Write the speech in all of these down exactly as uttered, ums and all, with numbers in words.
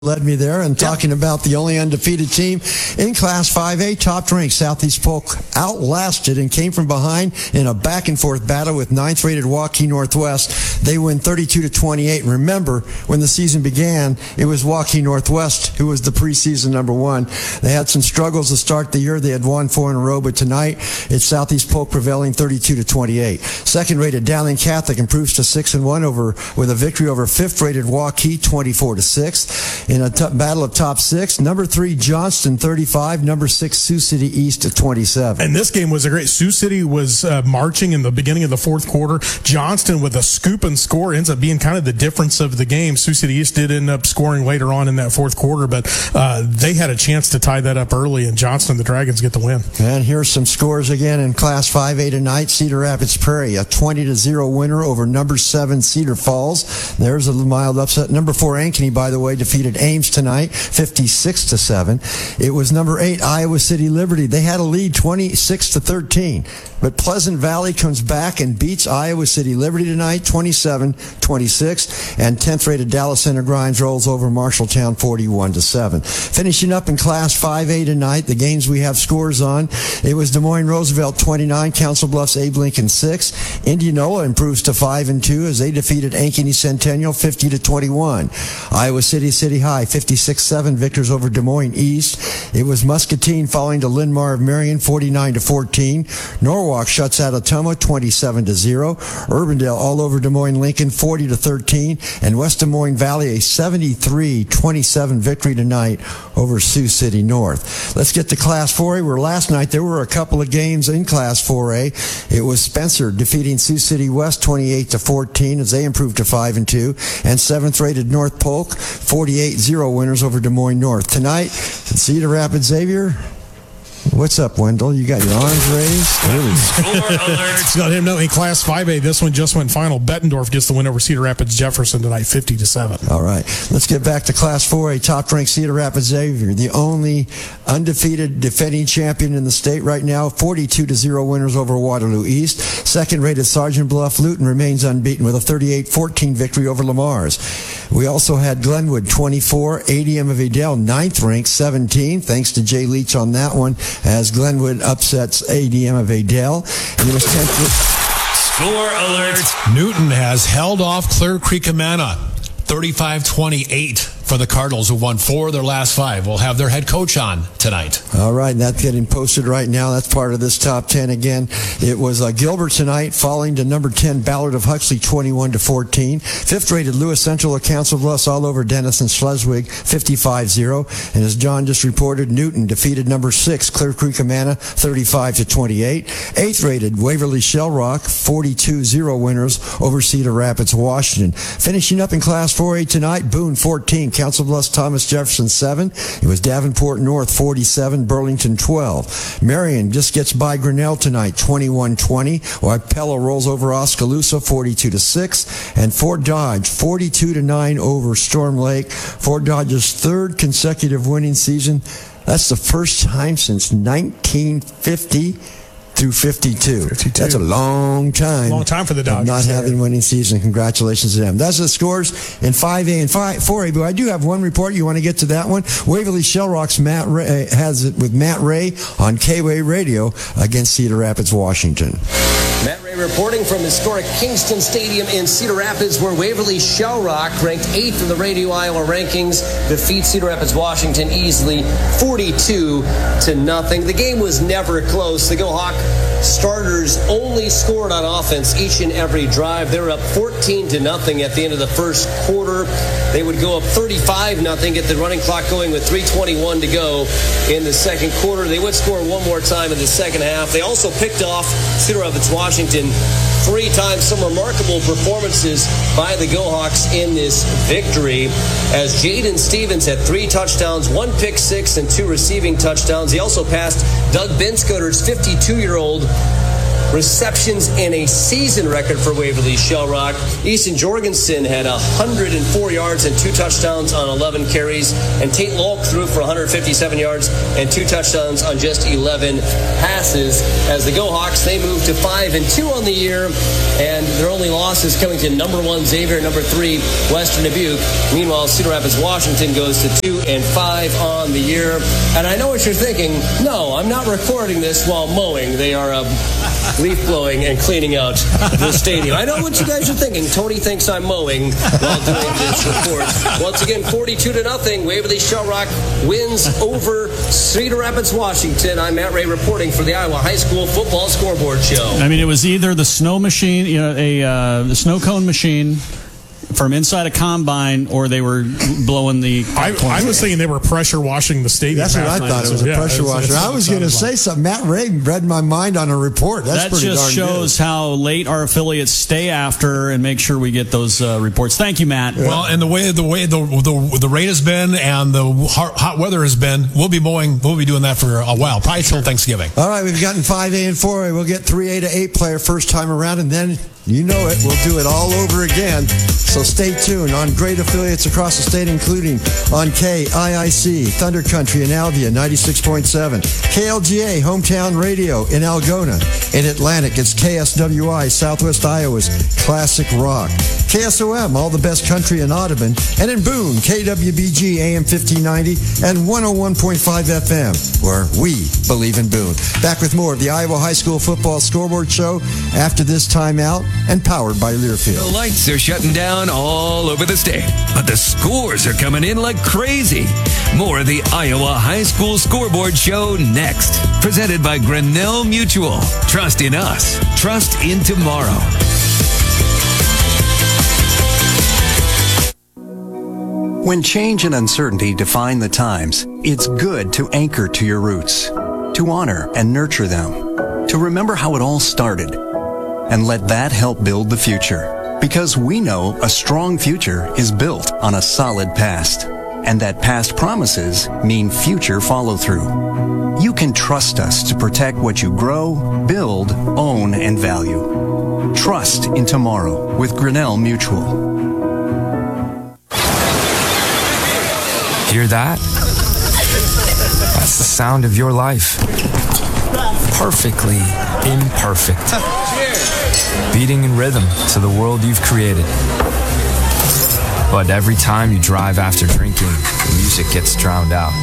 Led me there and talking about the only undefeated team in Class five A, top-ranked Southeast Polk outlasted and came from behind in a back-and-forth battle with ninth-rated Waukee Northwest. They win thirty-two to twenty-eight. Remember, when the season began, it was Waukee Northwest who was the preseason number one. They had some struggles to start the year. They had won four in a row, but tonight it's Southeast Polk prevailing thirty-two to twenty-eight. Second-rated Dowling Catholic improves to six and one over with a victory over fifth-rated Waukee twenty-four to six. In a t- battle of top six, number three Johnston thirty-five, number six Sioux City East at twenty-seven. And this game was a great. Sioux City was uh, marching in the beginning of the fourth quarter. Johnston with a scoop and score ends up being kind of the difference of the game. Sioux City East did end up scoring later on in that fourth quarter, but uh, they had a chance to tie that up early, and Johnston, the Dragons, get the win. And here's some scores again in Class five A tonight. Cedar Rapids Prairie, a twenty to zero winner over number seven Cedar Falls. There's a mild upset. Number four Ankeny, by the way, defeated Ames tonight, fifty-six to seven. It was number eight Iowa City Liberty. They had a lead twenty-six to thirteen, but Pleasant Valley comes back and beats Iowa City Liberty tonight, twenty-seven twenty-six, and tenth rated Dallas Center Grimes rolls over Marshalltown forty-one to seven. Finishing up in Class five A tonight, the games we have scores on. It was Des Moines Roosevelt twenty-nine, Council Bluffs Abe Lincoln six. Indianola improves to five and two as they defeated Ankeny Centennial fifty to twenty-one. Iowa City City High fifty-six seven victors over Des Moines East. It was Muscatine falling to Linn-Mar of Marion forty-nine to fourteen. Norwalk shuts out Ottumwa twenty-seven to zero. Urbandale all over Des Moines Lincoln forty to thirteen, and West Des Moines Valley a seventy-three twenty-seven victory tonight over Sioux City North. Let's get to Class four A, where last night there were a couple of games in Class four A. It was Spencer defeating Sioux City West twenty-eight to fourteen as they improved to five and two, and seventh rated North Polk forty-eight zero winners over Des Moines North. Tonight, Cedar Rapids Xavier. What's up, Wendell? You got your arms raised? Really? Score alert. Let him know in Class five A, this one just went final. Bettendorf gets the win over Cedar Rapids Jefferson tonight, fifty to seven. All right. Let's get back to Class four A. Top-ranked Cedar Rapids Xavier, the only undefeated defending champion in the state right now, forty-two to zero winners over Waterloo East. Second-rated Sergeant Bluff Luton remains unbeaten with a thirty-eight fourteen victory over Lamar's. We also had Glenwood twenty-four, A D M of Adel ninth-ranked seventeen, thanks to Jay Leach on that one, as Glenwood upsets A D M of Adel. And it was tenth. Score alert. Newton has held off Clear Creek Amana thirty-five twenty-eight for the Cardinals, who won four of their last five. We'll have their head coach on tonight. All right, and that's getting posted right now. That's part of this top ten again. It was uh, Gilbert tonight falling to number ten Ballard of Huxley twenty-one to fourteen. Fifth-rated Lewis Central of Council Bluffs all over Denison Schleswig fifty-five zero. And as John just reported, Newton defeated number six Clear Creek Amana thirty-five to twenty-eight. Eighth-rated Waverly Shell Rock forty-two zero winners over Cedar Rapids, Washington. Finishing up in Class four A tonight, Boone fourteen, Council Bluffs Thomas Jefferson seven. It was Davenport North forty-seven, Burlington twelve. Marion just gets by Grinnell tonight twenty-one twenty, while Pella rolls over Oskaloosa forty-two to six, and Fort Dodge forty-two to nine over Storm Lake. Fort Dodge's third consecutive winning season. That's the first time since nineteen fifty through fifty-two. fifty-two. That's a long time. Long time for the Dodgers. Not having winning season. Congratulations to them. That's the scores in five A and four A. But I do have one report. You want to get to that one? Waverly Shell Rock's Matt Ray has it with Matt Ray on K-Way Radio against Cedar Rapids, Washington. Matt Ray reporting from historic Kingston Stadium in Cedar Rapids, where Waverly Shell Rock, ranked eighth in the Radio Iowa rankings, defeats Cedar Rapids, Washington easily, forty-two to nothing. The game was never close. The Go Hawk starters only scored on offense each and every drive. They were up fourteen to nothing at the end of the first quarter. They would go up thirty-five nothing, get the running clock going with three twenty-one to go in the second quarter. They would score one more time in the second half. They also picked off Cedar Rapids, Washington three times. Some remarkable performances by the Go Hawks in this victory, as Jaden Stevens had three touchdowns, one pick six, and two receiving touchdowns. He also passed Doug Benskoter's fifty-two-year-old receptions and a season record for Waverly Shell Rock. Easton Jorgensen had one hundred four yards and two touchdowns on eleven carries, and Tate Lolk threw for one hundred fifty-seven yards and two touchdowns on just eleven passes. As the Go Hawks, they moved to five and two on the year and their only loss is coming to number one Xavier, number three Western Dubuque. Meanwhile, Cedar Rapids, Washington goes to two and five on the year. And I know what you're thinking. No, I'm not recording this while mowing. They are uh, leaf blowing and cleaning out the stadium. I know what you guys are thinking. Tony thinks I'm mowing while doing this report. Once again, forty-two to nothing. Waverly Shell Rock wins over Cedar Rapids, Washington. I'm Matt Ray reporting for the Iowa High School Football Scoreboard Show. I mean, it was either the snow machine, you know, a uh, the snow cone machine from inside a combine, or they were blowing the. I, I was thinking they were pressure washing the stadium. That's what I halftime. thought. It was a Yeah, pressure it's- washer. it's- I was going to say something. Matt Ray read my mind on a report. That's that pretty just darn shows good. how late our affiliates stay after and make sure we get those uh, reports. Thank you, Matt. Well, and the way the way the the, the rate has been and the hot, hot weather has been, we'll be mowing. We'll be doing that for a while, probably till Thanksgiving. All right, we've gotten five A and four A. We'll get three A to eight player first time around, and then you know it, we'll do it all over again. So stay tuned on great affiliates across the state, including on K I I C, Thunder Country in Alvia, ninety-six point seven. K L G A, Hometown Radio in Algona. In Atlantic, it's K S W I, Southwest Iowa's Classic Rock. K S O M, all the best country in Audubon. And in Boone, K W B G, A M fifteen ninety and one oh one point five F M, where we believe in Boone. Back with more of the Iowa High School Football Scoreboard Show after this timeout, and powered by Learfield. The lights are shutting down all over the state, but the scores are coming in like crazy. More of the Iowa High School Scoreboard Show next. Presented by Grinnell Mutual. Trust in us. Trust in tomorrow. When change and uncertainty define the times, it's good to anchor to your roots, to honor and nurture them, to remember how it all started, and let that help build the future. Because we know a strong future is built on a solid past, and that past promises mean future follow-through. You can trust us to protect what you grow, build, own, and value. Trust in tomorrow with Grinnell Mutual. Hear that? That's the sound of your life. Perfectly imperfect. Beating in rhythm to the world you've created. But every time you drive after drinking, the music gets drowned out.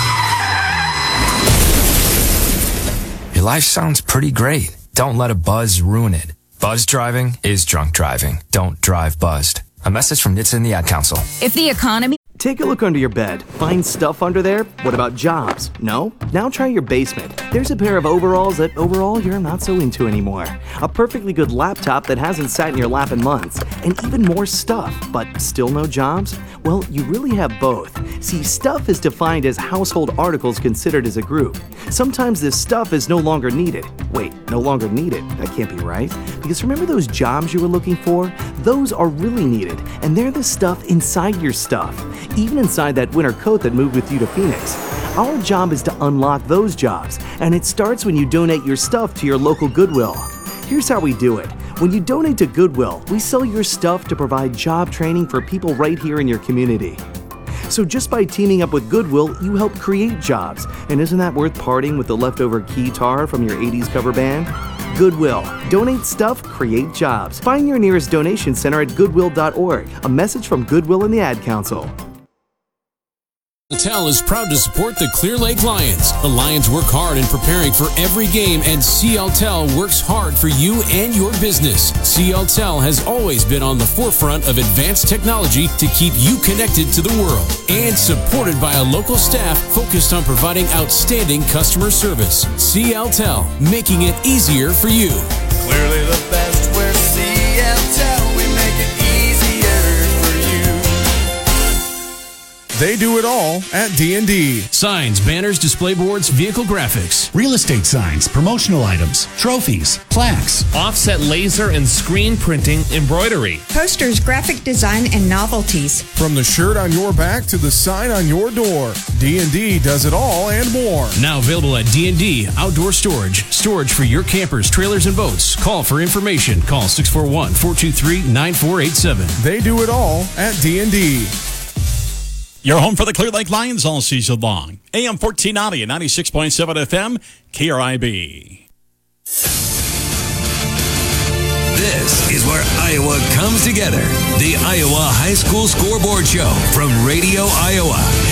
Your life sounds pretty great. Don't let a buzz ruin it. Buzz driving is drunk driving. Don't drive buzzed. A message from N H T S A and the Ad Council. If the economy... Take a look under your bed. Find stuff under there? What about jobs? No? Now try your basement. There's a pair of overalls that overall you're not so into anymore. A perfectly good laptop that hasn't sat in your lap in months. And even more stuff, but still no jobs? Well, you really have both. See, stuff is defined as household articles considered as a group. Sometimes this stuff is no longer needed. Wait, no longer needed? That can't be right. Because remember those jobs you were looking for? Those are really needed, and they're the stuff inside your stuff. Even inside that winter coat that moved with you to Phoenix. Our job is to unlock those jobs, and it starts when you donate your stuff to your local Goodwill. Here's how we do it. When you donate to Goodwill, we sell your stuff to provide job training for people right here in your community. So just by teaming up with Goodwill, you help create jobs. And isn't that worth parting with the leftover keytar from your eighties cover band? Goodwill. Donate stuff, create jobs. Find your nearest donation center at goodwill dot org. A message from Goodwill and the Ad Council. C L T E L is proud to support the Clear Lake Lions. The Lions work hard in preparing for every game, and C L T E L works hard for you and your business. C L T E L has always been on the forefront of advanced technology to keep you connected to the world, and supported by a local staff focused on providing outstanding customer service. C L T E L, making it easier for you. Clearly the best, we're C L T E L. We make it easier for you. They do it all at D and D. Signs, banners, display boards, vehicle graphics. Real estate signs, promotional items, trophies, plaques. Offset laser and screen printing embroidery. Posters, graphic design, and novelties. From the shirt on your back to the sign on your door, D and D does it all and more. Now available at D and D Outdoor Storage. Storage for your campers, trailers, and boats. Call for information. Call six four one, four two three, nine four eight seven. They do it all at D and D. Your home for the Clear Lake Lions all season long. A M fourteen ninety and ninety-six point seven F M, K R I B. This is where Iowa comes together. The Iowa High School Scoreboard Show from Radio Iowa.